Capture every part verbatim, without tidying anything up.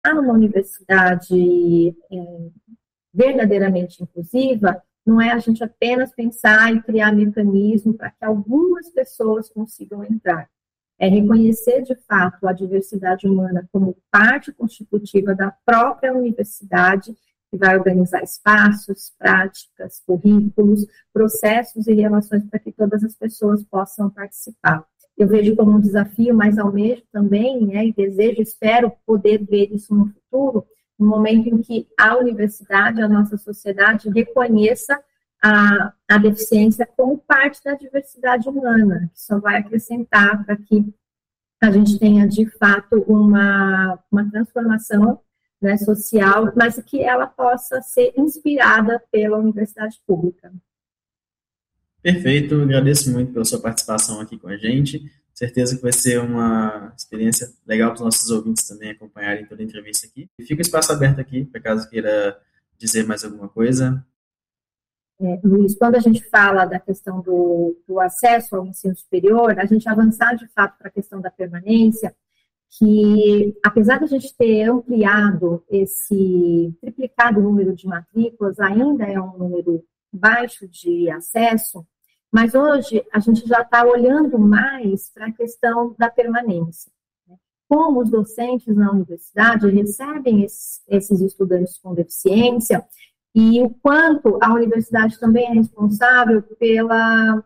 numa universidade é, verdadeiramente inclusiva, não é a gente apenas pensar e criar mecanismo para que algumas pessoas consigam entrar. É reconhecer, de fato, a diversidade humana como parte constitutiva da própria universidade, que vai organizar espaços, práticas, currículos, processos e relações para que todas as pessoas possam participar. Eu vejo como um desafio, mas almejo também, né, e desejo, espero poder ver isso no futuro, no momento em que a universidade, a nossa sociedade, reconheça a, a deficiência como parte da diversidade humana, que só vai acrescentar para que a gente tenha, de fato, uma, uma transformação, né, social, mas que ela possa ser inspirada pela universidade pública. Perfeito, agradeço muito pela sua participação aqui com a gente. Certeza que vai ser uma experiência legal para os nossos ouvintes também acompanharem toda a entrevista aqui. E fica o espaço aberto aqui, para caso queira dizer mais alguma coisa. É, Luiz, quando a gente fala da questão do, do acesso ao ensino superior, a gente avançar de fato para a questão da permanência, que apesar de a gente ter ampliado esse, triplicado o número de matrículas, ainda é um número baixo de acesso, mas hoje a gente já está olhando mais para a questão da permanência. Como os docentes na universidade recebem esses, esses estudantes com deficiência e o quanto a universidade também é responsável pela,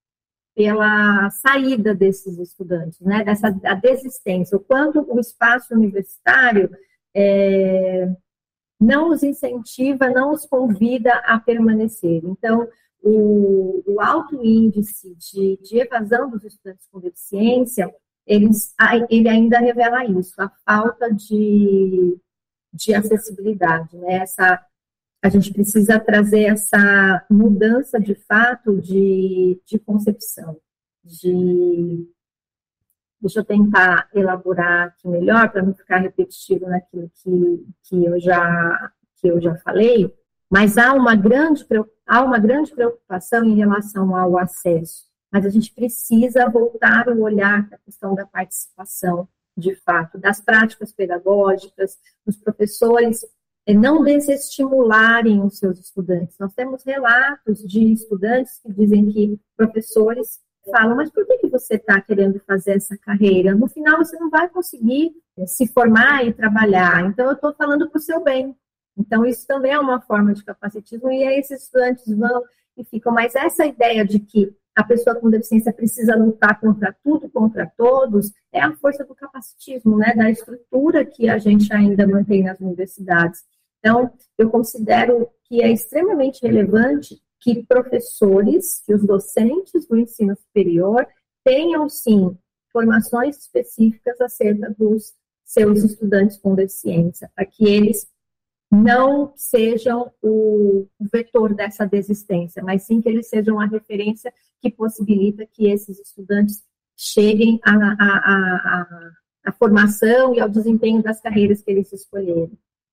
pela saída desses estudantes, né, dessa a desistência, o quanto o espaço universitário é, não os incentiva, não os convida a permanecer. Então, o, o alto índice de, de evasão dos estudantes com deficiência, eles, ele ainda revela isso, a falta de, de acessibilidade, né? Essa, a gente precisa trazer essa mudança, de fato, de, de concepção, de... Deixa eu tentar elaborar aqui melhor, para não ficar repetitivo naquilo que, que, eu já, que eu já falei, mas há uma, grande, há uma grande preocupação em relação ao acesso, mas a gente precisa voltar o olhar para a questão da participação, de fato, das práticas pedagógicas, dos professores não desestimularem os seus estudantes. Nós temos relatos de estudantes que dizem que professores falam, mas por que, que você está querendo fazer essa carreira? No final, você não vai conseguir se formar e trabalhar. Então, eu estou falando para o seu bem. Então, isso também é uma forma de capacitismo, e aí esses estudantes vão e ficam. Mas essa ideia de que a pessoa com deficiência precisa lutar contra tudo, contra todos, é a força do capacitismo, né, da estrutura que a gente ainda mantém nas universidades. Então, eu considero que é extremamente relevante que professores, que os docentes do ensino superior tenham, sim, formações específicas acerca dos seus estudantes com deficiência, para que eles não sejam o vetor dessa desistência, mas sim que eles sejam a referência que possibilita que esses estudantes cheguem à, à, à, à formação e ao desempenho das carreiras que eles escolheram.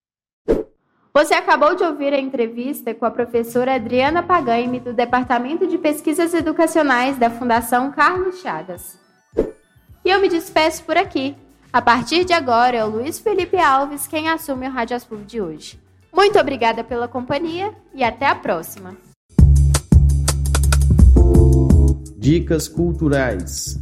Você acabou de ouvir a entrevista com a professora Adriana Pagaime, do Departamento de Pesquisas Educacionais da Fundação Carlos Chagas. E eu me despeço por aqui. A partir de agora, é o Luiz Felipe Alves quem assume o Rádio Aspuv de hoje. Muito obrigada pela companhia e até a próxima. Dicas culturais.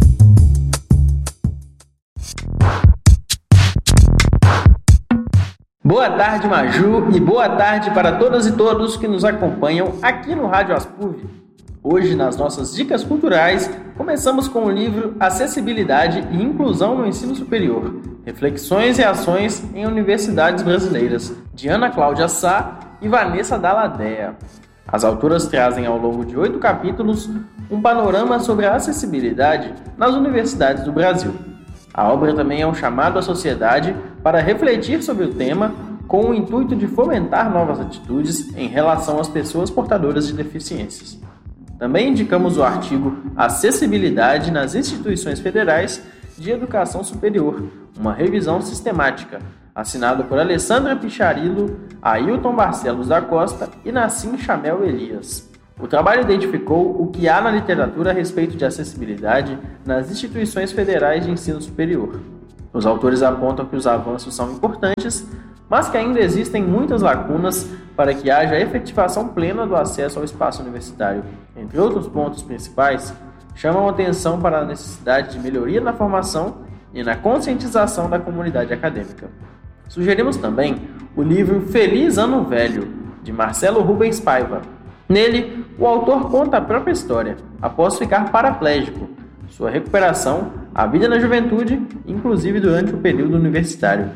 Boa tarde, Maju, e boa tarde para todas e todos que nos acompanham aqui no Rádio Aspuv. Hoje, nas nossas dicas culturais, começamos com o livro Acessibilidade e Inclusão no Ensino Superior, Reflexões e Ações em Universidades Brasileiras, de Ana Cláudia Sá e Vanessa Dalladea. As autoras trazem ao longo de oito capítulos um panorama sobre a acessibilidade nas universidades do Brasil. A obra também é um chamado à sociedade para refletir sobre o tema com o intuito de fomentar novas atitudes em relação às pessoas portadoras de deficiências. Também indicamos o artigo Acessibilidade nas Instituições Federais de Educação Superior, uma revisão sistemática, assinado por Alessandra Picharilo, Ailton Barcelos da Costa e Nassim Chamel Elias. O trabalho identificou o que há na literatura a respeito de acessibilidade nas instituições federais de ensino superior. Os autores apontam que os avanços são importantes, mas que ainda existem muitas lacunas para que haja efetivação plena do acesso ao espaço universitário. Entre outros pontos principais, chamam atenção para a necessidade de melhoria na formação e na conscientização da comunidade acadêmica. Sugerimos também o livro Feliz Ano Velho, de Marcelo Rubens Paiva. Nele, o autor conta a própria história, após ficar paraplégico, sua recuperação, a vida na juventude, inclusive durante o período universitário.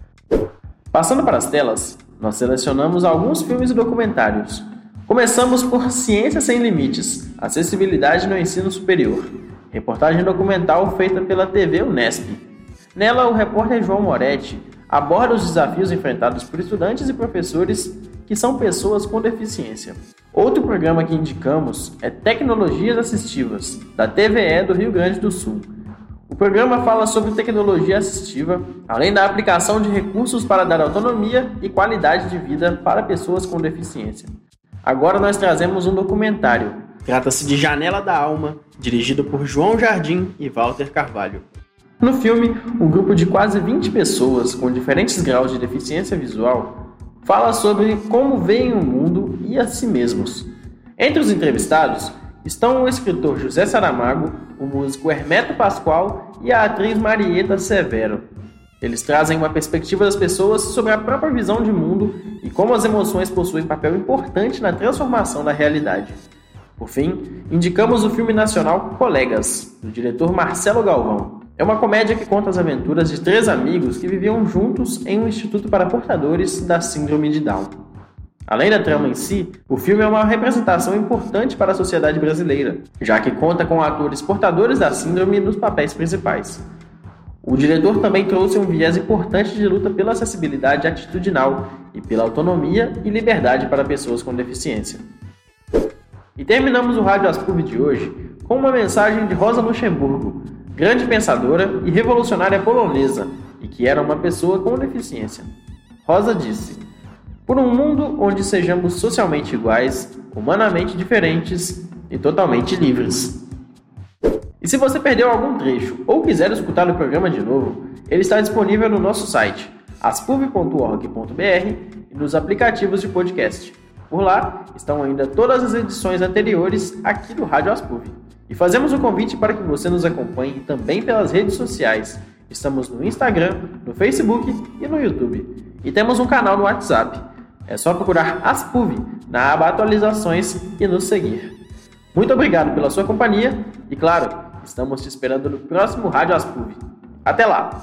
Passando para as telas, nós selecionamos alguns filmes e documentários. Começamos por Ciência Sem Limites, Acessibilidade no Ensino Superior, reportagem documental feita pela T V Unesp. Nela, o repórter João Moretti aborda os desafios enfrentados por estudantes e professores que são pessoas com deficiência. Outro programa que indicamos é Tecnologias Assistivas, da T V E do Rio Grande do Sul. O programa fala sobre tecnologia assistiva, além da aplicação de recursos para dar autonomia e qualidade de vida para pessoas com deficiência. Agora nós trazemos um documentário. Trata-se de Janela da Alma, dirigido por João Jardim e Walter Carvalho. No filme, um grupo de quase vinte pessoas com diferentes graus de deficiência visual fala sobre como veem o mundo e a si mesmos. Entre os entrevistados estão o escritor José Saramago, o músico Hermeto Pascoal e a atriz Marieta Severo. Eles trazem uma perspectiva das pessoas sobre a própria visão de mundo e como as emoções possuem papel importante na transformação da realidade. Por fim, indicamos o filme nacional Colegas, do diretor Marcelo Galvão. É uma comédia que conta as aventuras de três amigos que viviam juntos em um instituto para portadores da síndrome de Down. Além da trama em si, o filme é uma representação importante para a sociedade brasileira, já que conta com atores portadores da síndrome nos papéis principais. O diretor também trouxe um viés importante de luta pela acessibilidade atitudinal e pela autonomia e liberdade para pessoas com deficiência. E terminamos o Rádio Aspuv de hoje com uma mensagem de Rosa Luxemburgo, grande pensadora e revolucionária polonesa, e que era uma pessoa com deficiência. Rosa disse: "Por um mundo onde sejamos socialmente iguais, humanamente diferentes e totalmente livres." E se você perdeu algum trecho ou quiser escutar o programa de novo, ele está disponível no nosso site, aspuv ponto org ponto br, e nos aplicativos de podcast. Por lá estão ainda todas as edições anteriores aqui do Rádio Aspuv. E fazemos um convite para que você nos acompanhe também pelas redes sociais. Estamos no Instagram, no Facebook e no YouTube. E temos um canal no WhatsApp. É só procurar Aspuv na aba Atualizações e nos seguir. Muito obrigado pela sua companhia e, claro, estamos te esperando no próximo Rádio Aspuv. Até lá!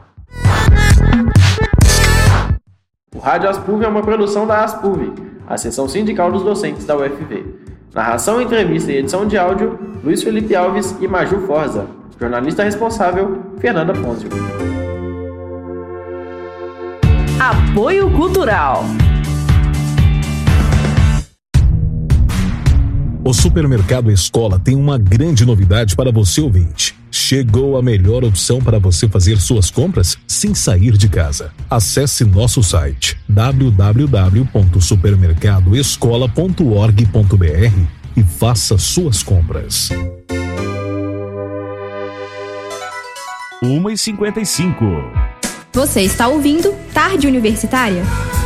O Rádio Aspuv é uma produção da Aspuv, a seção sindical dos docentes da U F V. Narração, entrevista e edição de áudio, Luiz Felipe Alves e Maju Forza. Jornalista responsável, Fernanda Ponzio. Apoio Cultural. O Supermercado Escola tem uma grande novidade para você, ouvinte. Chegou a melhor opção para você fazer suas compras sem sair de casa. Acesse nosso site w w w ponto supermercado escola ponto org ponto br e faça suas compras. uma e cinquenta e cinco. Você está ouvindo Tarde Universitária?